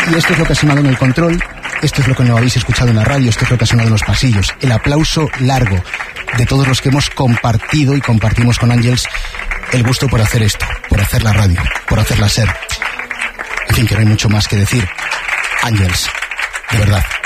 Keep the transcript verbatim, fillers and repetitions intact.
Y esto es lo que ha sonado en el control, esto es lo que no habéis escuchado en la radio, esto es lo que ha sonado en los pasillos. El aplauso largo de todos los que hemos compartido y compartimos con Ángels el gusto por hacer esto, por hacer la radio, por hacerla ser. En fin, que no hay mucho más que decir. Ángels, de verdad.